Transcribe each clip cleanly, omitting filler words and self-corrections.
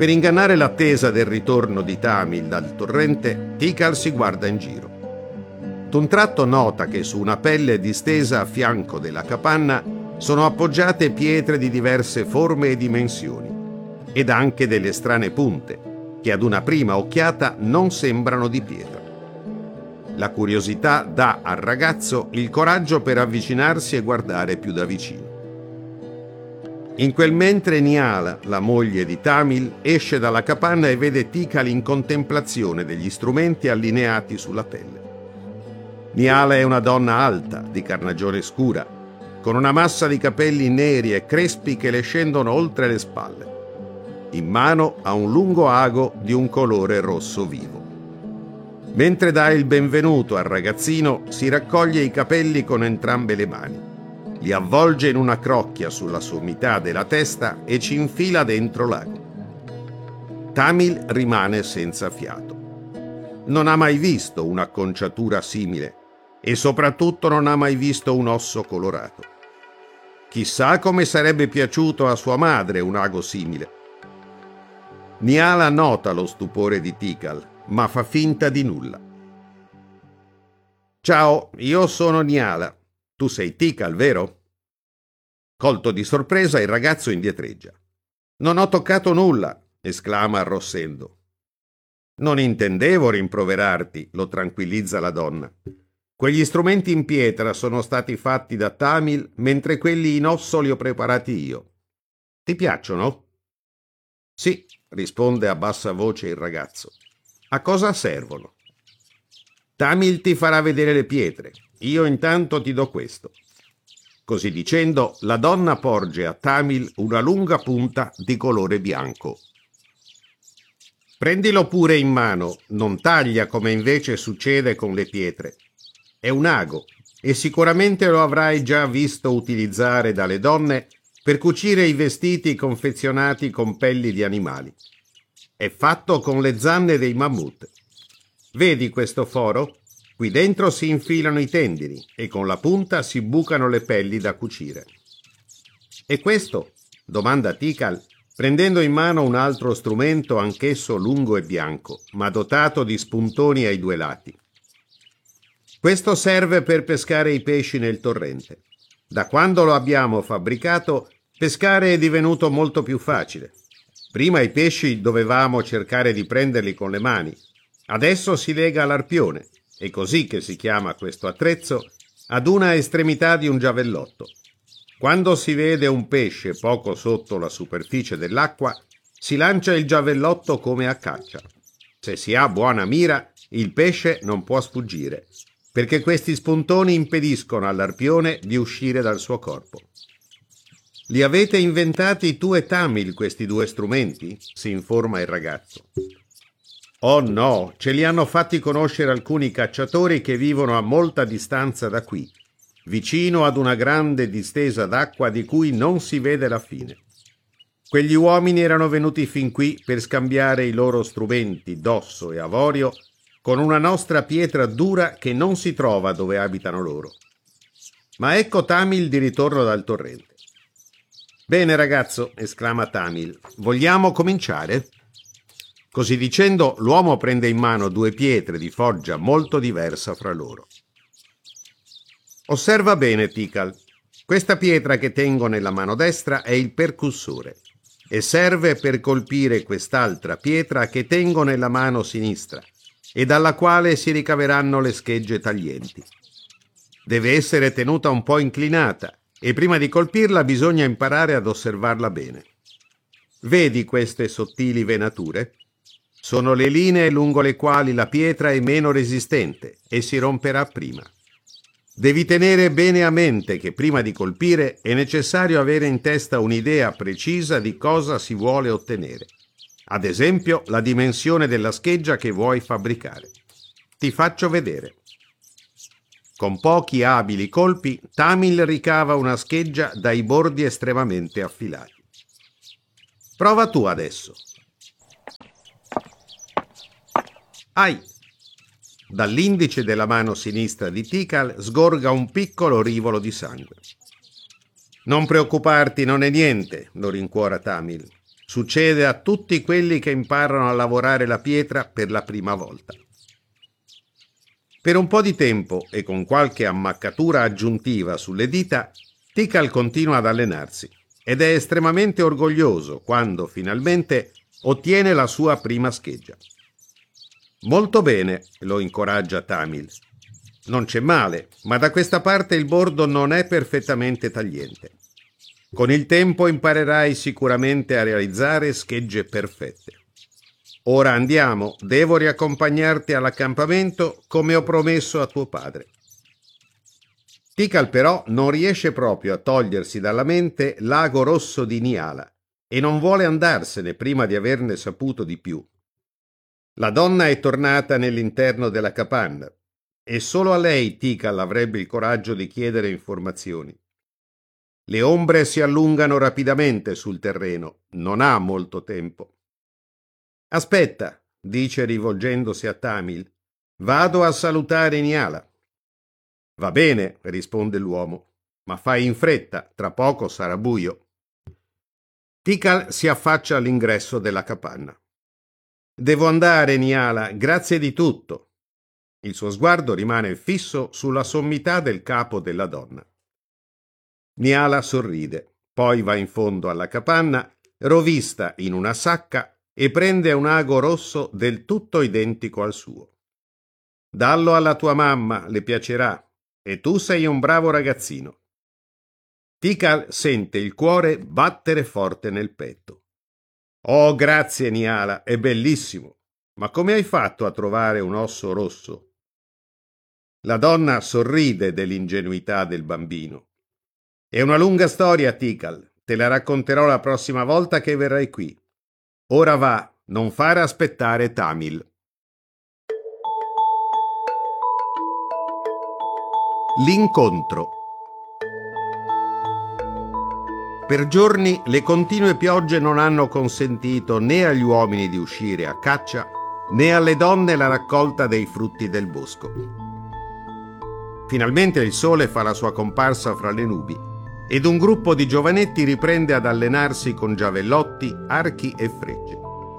Per ingannare l'attesa del ritorno di Tamil dal torrente, Tikal si guarda in giro. D'un tratto nota che su una pelle distesa a fianco della capanna sono appoggiate pietre di diverse forme e dimensioni, ed anche delle strane punte, che ad una prima occhiata non sembrano di pietra. La curiosità dà al ragazzo il coraggio per avvicinarsi e guardare più da vicino. In quel mentre Niala, la moglie di Tamil, esce dalla capanna e vede Tikal in contemplazione degli strumenti allineati sulla pelle. Niala è una donna alta, di carnagione scura, con una massa di capelli neri e crespi che le scendono oltre le spalle. In mano ha un lungo ago di un colore rosso vivo. Mentre dà il benvenuto al ragazzino, si raccoglie i capelli con entrambe le mani, li avvolge in una crocchia sulla sommità della testa e ci infila dentro l'ago. Tamil rimane senza fiato. Non ha mai visto un'acconciatura simile e soprattutto non ha mai visto un osso colorato. Chissà come sarebbe piaciuto a sua madre un ago simile. Niala nota lo stupore di Tikal, ma fa finta di nulla. «Ciao, io sono Niala. Tu sei Tikal, vero?» Colto di sorpresa, il ragazzo indietreggia. «Non ho toccato nulla», esclama arrossendo. «Non intendevo rimproverarti», lo tranquillizza la donna. «Quegli strumenti in pietra sono stati fatti da Tamil, mentre quelli in osso li ho preparati io. Ti piacciono?» «Sì», risponde a bassa voce il ragazzo. «A cosa servono?» «Tamil ti farà vedere le pietre. Io intanto ti do questo». Così dicendo, la donna porge a Tamil una lunga punta di colore bianco. «Prendilo pure in mano, non taglia come invece succede con le pietre. È un ago e sicuramente lo avrai già visto utilizzare dalle donne per cucire i vestiti confezionati con pelli di animali. È fatto con le zanne dei mammut. Vedi questo foro? Qui dentro si infilano i tendini e con la punta si bucano le pelli da cucire». «E questo?» domanda Tikal, prendendo in mano un altro strumento anch'esso lungo e bianco, ma dotato di spuntoni ai due lati. «Questo serve per pescare i pesci nel torrente. Da quando lo abbiamo fabbricato, pescare è divenuto molto più facile. Prima i pesci dovevamo cercare di prenderli con le mani. Adesso si lega l'arpione, è così che si chiama questo attrezzo, ad una estremità di un giavellotto. Quando si vede un pesce poco sotto la superficie dell'acqua, si lancia il giavellotto come a caccia. Se si ha buona mira, il pesce non può sfuggire, perché questi spuntoni impediscono all'arpione di uscire dal suo corpo». «Li avete inventati tu e Tamil questi due strumenti?» si informa il ragazzo. «Oh no, ce li hanno fatti conoscere alcuni cacciatori che vivono a molta distanza da qui, vicino ad una grande distesa d'acqua di cui non si vede la fine. Quegli uomini erano venuti fin qui per scambiare i loro strumenti d'osso e avorio con una nostra pietra dura che non si trova dove abitano loro. Ma ecco Tamil di ritorno dal torrente». «Bene ragazzo», esclama Tamil, «vogliamo cominciare?» Così dicendo, l'uomo prende in mano due pietre di foggia molto diversa fra loro. «Osserva bene, Tikal. Questa pietra che tengo nella mano destra è il percussore e serve per colpire quest'altra pietra che tengo nella mano sinistra e dalla quale si ricaveranno le schegge taglienti. Deve essere tenuta un po' inclinata e prima di colpirla bisogna imparare ad osservarla bene. Vedi queste sottili venature? Sono le linee lungo le quali la pietra è meno resistente e si romperà prima. Devi tenere bene a mente che prima di colpire è necessario avere in testa un'idea precisa di cosa si vuole ottenere. Ad esempio, la dimensione della scheggia che vuoi fabbricare. Ti faccio vedere». Con pochi abili colpi, Tamil ricava una scheggia dai bordi estremamente affilati. «Prova tu adesso». «Ai!» Dall'indice della mano sinistra di Tikal sgorga un piccolo rivolo di sangue. «Non preoccuparti, non è niente», lo rincuora Tamil. Succede a tutti quelli che imparano a lavorare la pietra per la prima volta. Per un po' di tempo e con qualche ammaccatura aggiuntiva sulle dita, Tikal continua ad allenarsi ed è estremamente orgoglioso quando finalmente ottiene la sua prima scheggia. Molto bene, lo incoraggia Tamil. Non c'è male, ma da questa parte il bordo non è perfettamente tagliente. Con il tempo imparerai sicuramente a realizzare schegge perfette. Ora andiamo, devo riaccompagnarti all'accampamento come ho promesso a tuo padre. Tikal però non riesce proprio a togliersi dalla mente l'ago rosso di Niala e non vuole andarsene prima di averne saputo di più. La donna è tornata nell'interno della capanna e solo a lei Tikal avrebbe il coraggio di chiedere informazioni. Le ombre si allungano rapidamente sul terreno, non ha molto tempo. Aspetta, dice rivolgendosi a Tamil, vado a salutare Niala. Va bene, risponde l'uomo, ma fai in fretta, tra poco sarà buio. Tikal si affaccia all'ingresso della capanna. Devo andare, Niala, grazie di tutto. Il suo sguardo rimane fisso sulla sommità del capo della donna. Niala sorride, poi va in fondo alla capanna, rovista in una sacca e prende un ago rosso del tutto identico al suo. Dallo alla tua mamma, le piacerà, e tu sei un bravo ragazzino. Tikal sente il cuore battere forte nel petto. Oh, grazie Niala, è bellissimo. Ma come hai fatto a trovare un osso rosso? La donna sorride dell'ingenuità del bambino. È una lunga storia, Tikal. Te la racconterò la prossima volta che verrai qui. Ora va, non fare aspettare Tamil. L'incontro. Per giorni le continue piogge non hanno consentito né agli uomini di uscire a caccia, né alle donne la raccolta dei frutti del bosco. Finalmente il sole fa la sua comparsa fra le nubi ed un gruppo di giovanetti riprende ad allenarsi con giavellotti, archi e frecce.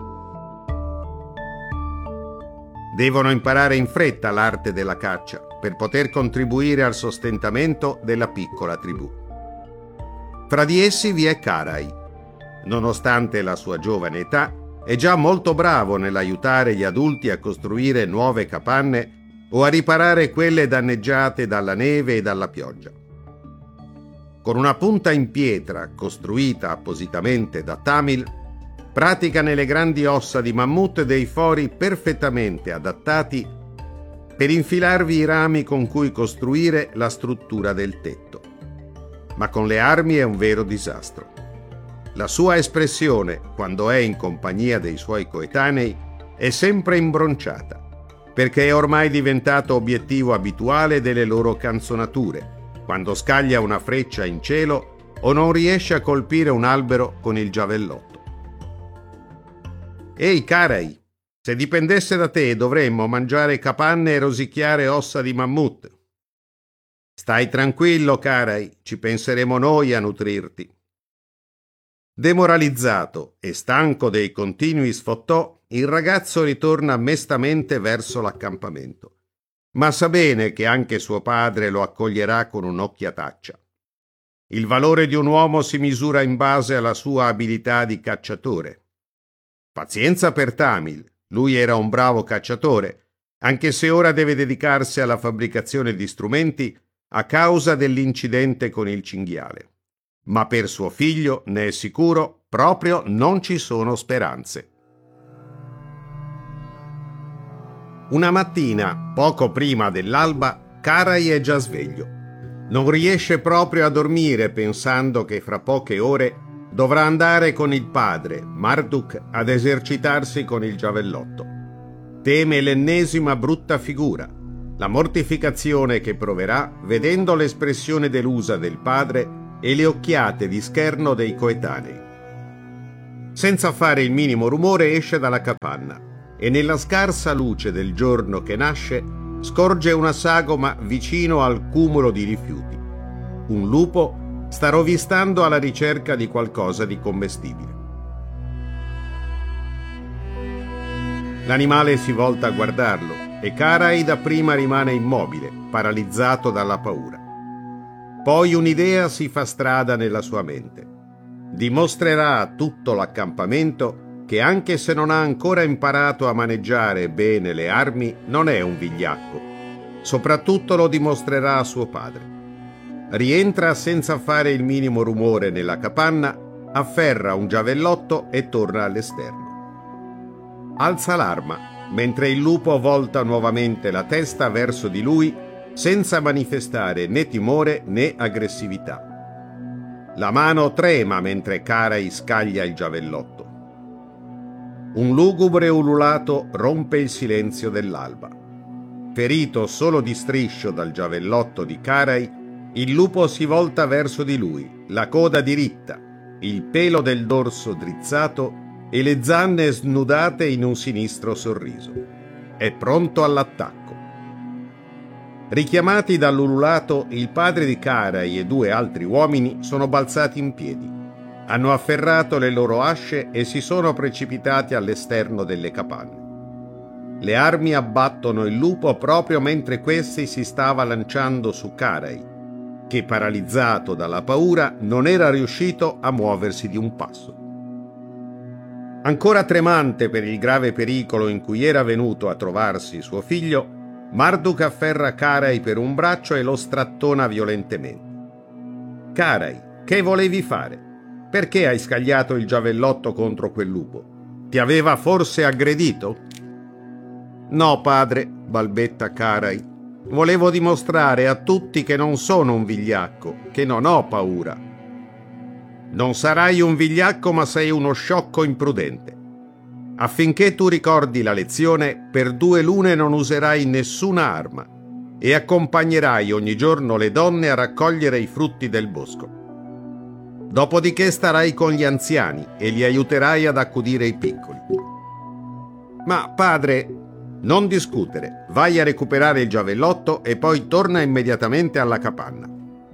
Devono imparare in fretta l'arte della caccia per poter contribuire al sostentamento della piccola tribù. Fra di essi vi è Karai. Nonostante la sua giovane età, è già molto bravo nell'aiutare gli adulti a costruire nuove capanne o a riparare quelle danneggiate dalla neve e dalla pioggia. Con una punta in pietra costruita appositamente da Tamil, pratica nelle grandi ossa di mammut dei fori perfettamente adattati per infilarvi i rami con cui costruire la struttura del tetto. Ma con le armi è un vero disastro. La sua espressione, quando è in compagnia dei suoi coetanei, è sempre imbronciata, perché è ormai diventato obiettivo abituale delle loro canzonature, quando scaglia una freccia in cielo o non riesce a colpire un albero con il giavellotto. Ehi, Karai, se dipendesse da te dovremmo mangiare capanne e rosicchiare ossa di mammut. Stai tranquillo, Karai, ci penseremo noi a nutrirti. Demoralizzato e stanco dei continui sfottò, il ragazzo ritorna mestamente verso l'accampamento, ma sa bene che anche suo padre lo accoglierà con un'occhiataccia. Il valore di un uomo si misura in base alla sua abilità di cacciatore. Pazienza per Tamil, lui era un bravo cacciatore, anche se ora deve dedicarsi alla fabbricazione di strumenti a causa dell'incidente con il cinghiale. Ma per suo figlio, ne è sicuro, proprio non ci sono speranze. Una mattina, poco prima dell'alba, Karai è già sveglio. Non riesce proprio a dormire pensando che fra poche ore dovrà andare con il padre, Marduk, ad esercitarsi con il giavellotto. Teme l'ennesima brutta figura, la mortificazione che proverà vedendo l'espressione delusa del padre e le occhiate di scherno dei coetanei. Senza fare il minimo rumore esce dalla capanna e nella scarsa luce del giorno che nasce scorge una sagoma vicino al cumulo di rifiuti. Un lupo sta rovistando alla ricerca di qualcosa di commestibile. L'animale si volta a guardarlo e Karai dapprima rimane immobile, paralizzato dalla paura. Poi un'idea si fa strada nella sua mente. Dimostrerà a tutto l'accampamento che anche se non ha ancora imparato a maneggiare bene le armi, non è un vigliacco. Soprattutto lo dimostrerà a suo padre. Rientra senza fare il minimo rumore nella capanna, afferra un giavellotto e torna all'esterno. Alza l'arma, mentre il lupo volta nuovamente la testa verso di lui, senza manifestare né timore né aggressività. La mano trema mentre Karai scaglia il giavellotto. Un lugubre ululato rompe il silenzio dell'alba. Ferito solo di striscio dal giavellotto di Karai, il lupo si volta verso di lui, la coda diritta, il pelo del dorso drizzato e le zanne snudate in un sinistro sorriso. È pronto all'attacco. Richiamati dall'ululato, il padre di Karai e 2 altri uomini sono balzati in piedi. Hanno afferrato le loro asce e si sono precipitati all'esterno delle capanne. Le armi abbattono il lupo proprio mentre questi si stava lanciando su Karai, che paralizzato dalla paura non era riuscito a muoversi di un passo. Ancora tremante per il grave pericolo in cui era venuto a trovarsi suo figlio, Marduk afferra Karai per un braccio e lo strattona violentemente. Karai, che volevi fare? Perché hai scagliato il giavellotto contro quel lupo? Ti aveva forse aggredito? No, padre, balbetta Karai. Volevo dimostrare a tutti che non sono un vigliacco, che non ho paura. Non sarai un vigliacco, ma sei uno sciocco imprudente. Affinché tu ricordi la lezione, per 2 lune non userai nessuna arma e accompagnerai ogni giorno le donne a raccogliere i frutti del bosco. Dopodiché starai con gli anziani e li aiuterai ad accudire i piccoli. Ma padre, non discutere, vai a recuperare il giavellotto e poi torna immediatamente alla capanna.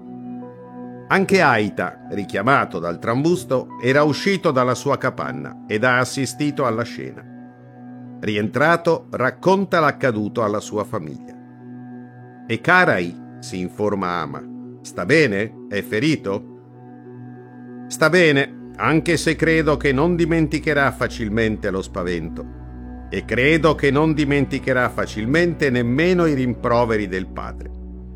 Anche Aita, richiamato dal trambusto, era uscito dalla sua capanna ed ha assistito alla scena. Rientrato, racconta l'accaduto alla sua famiglia. E Karai, si informa Ama, sta bene? È ferito? Sta bene, anche se credo che non dimenticherà facilmente lo spavento. E credo che non dimenticherà facilmente nemmeno i rimproveri del padre.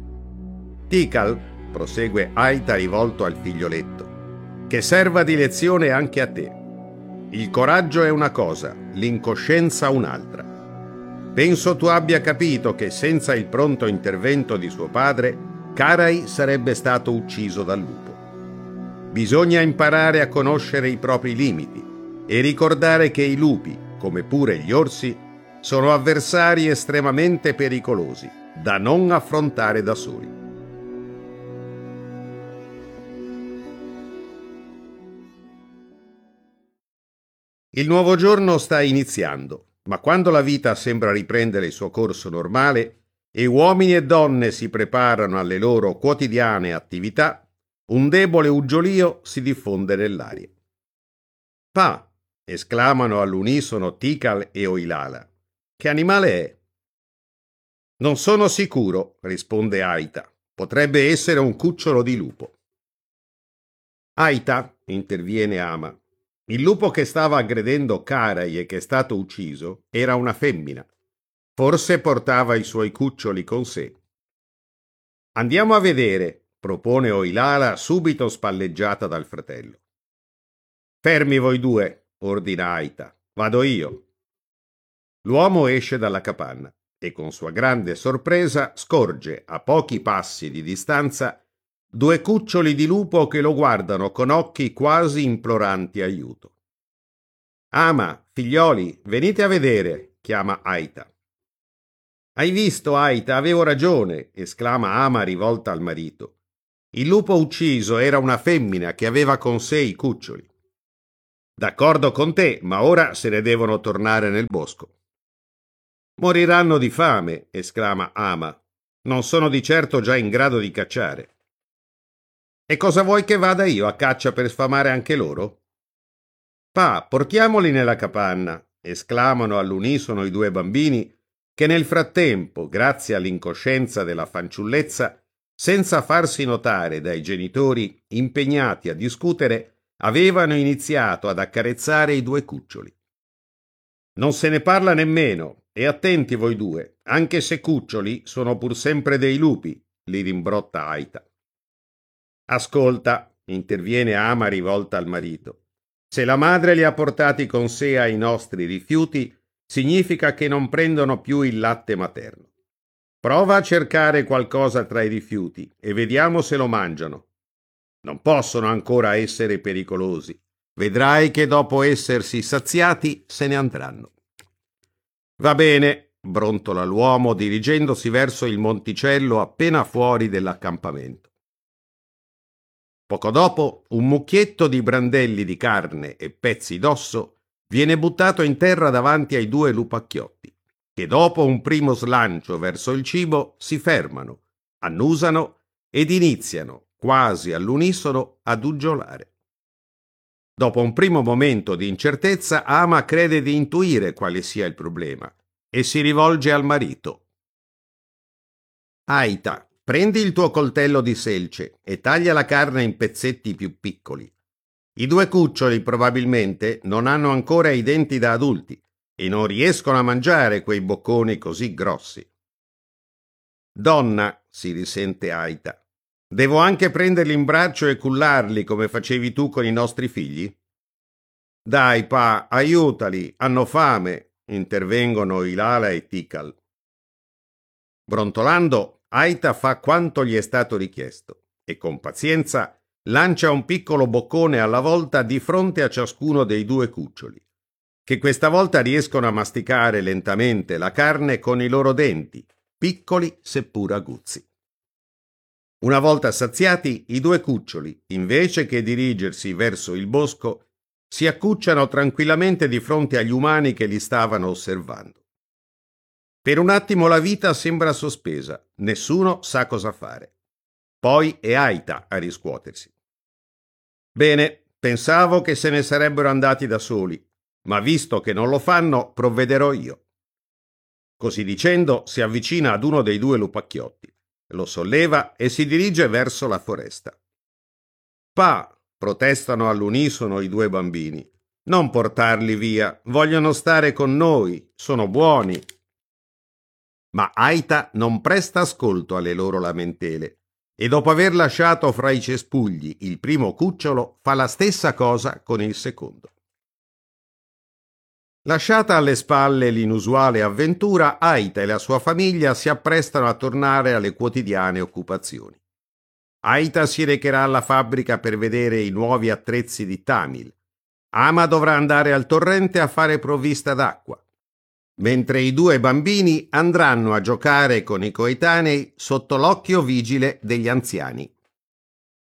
Tikal, prosegue Aita rivolto al figlioletto, che serva di lezione anche a te. Il coraggio è una cosa, l'incoscienza un'altra. Penso tu abbia capito che senza il pronto intervento di suo padre, Karai sarebbe stato ucciso dal lupo. Bisogna imparare a conoscere i propri limiti e ricordare che i lupi, come pure gli orsi, sono avversari estremamente pericolosi, da non affrontare da soli. Il nuovo giorno sta iniziando, ma quando la vita sembra riprendere il suo corso normale e uomini e donne si preparano alle loro quotidiane attività, un debole uggiolio si diffonde nell'aria. Pa! Esclamano all'unisono Tikal e Oilala. Che animale è? Non sono sicuro, risponde Aita. Potrebbe essere un cucciolo di lupo. Aita, interviene Ama. Il lupo che stava aggredendo Karai e che è stato ucciso era una femmina. Forse portava i suoi cuccioli con sé. Andiamo a vedere, propone Oilala, subito spalleggiata dal fratello. Fermi voi 2, ordina Aita. Vado io. L'uomo esce dalla capanna e con sua grande sorpresa scorge a pochi passi di distanza 2 cuccioli di lupo che lo guardano con occhi quasi imploranti aiuto. Ama, figlioli, venite a vedere, chiama Aita. Hai visto, Aita, avevo ragione, esclama Ama rivolta al marito. Il lupo ucciso era una femmina che aveva con sé i cuccioli. D'accordo con te, ma ora se ne devono tornare nel bosco. Moriranno di fame, esclama Ama. Non sono di certo già in grado di cacciare. E cosa vuoi che vada io a caccia per sfamare anche loro? Pa, portiamoli nella capanna. esclamano all'unisono i due bambini, che nel frattempo, grazie all'incoscienza della fanciullezza, senza farsi notare dai genitori impegnati a discutere, avevano iniziato ad accarezzare i due cuccioli. Non se ne parla nemmeno, e attenti voi due, anche se cuccioli sono pur sempre dei lupi, li rimbrotta Aita. Ascolta, interviene Ama rivolta al marito. Se la madre li ha portati con sé ai nostri rifiuti, significa che non prendono più il latte materno. Prova a cercare qualcosa tra i rifiuti e vediamo se lo mangiano. Non possono ancora essere pericolosi. Vedrai che dopo essersi saziati se ne andranno. Va bene, brontola l'uomo dirigendosi verso il monticello appena fuori dell'accampamento. Poco dopo, un mucchietto di brandelli di carne e pezzi d'osso viene buttato in terra davanti ai due lupacchiotti, che dopo un primo slancio verso il cibo si fermano, annusano ed iniziano, quasi all'unisono, ad uggiolare. Dopo un primo momento di incertezza, Ama crede di intuire quale sia il problema e si rivolge al marito. Aita, prendi il tuo coltello di selce e taglia la carne in pezzetti più piccoli. I due cuccioli probabilmente non hanno ancora i denti da adulti e non riescono a mangiare quei bocconi così grossi. Donna, si risente Aita, devo anche prenderli in braccio e cullarli come facevi tu con i nostri figli? Dai, pa, aiutali, hanno fame, intervengono Ilala e Tikal. Brontolando, Aita fa quanto gli è stato richiesto e con pazienza lancia un piccolo boccone alla volta di fronte a ciascuno dei due cuccioli, che questa volta riescono a masticare lentamente la carne con i loro denti, piccoli seppur aguzzi. Una volta saziati, i due cuccioli, invece che dirigersi verso il bosco, si accucciano tranquillamente di fronte agli umani che li stavano osservando. Per un attimo la vita sembra sospesa, nessuno sa cosa fare. Poi è Aita a riscuotersi. Bene, pensavo che se ne sarebbero andati da soli, ma visto che non lo fanno, provvederò io. Così dicendo, si avvicina ad uno dei due lupacchiotti, lo solleva e si dirige verso la foresta. Pa, protestano all'unisono i due bambini. Non portarli via, vogliono stare con noi, sono buoni. Ma Aita non presta ascolto alle loro lamentele e dopo aver lasciato fra i cespugli il primo cucciolo fa la stessa cosa con il secondo. Lasciata alle spalle l'inusuale avventura, Aita e la sua famiglia si apprestano a tornare alle quotidiane occupazioni. Aita si recherà alla fabbrica per vedere i nuovi attrezzi di Tamil. Ama dovrà andare al torrente a fare provvista d'acqua, mentre i due bambini andranno a giocare con i coetanei sotto l'occhio vigile degli anziani.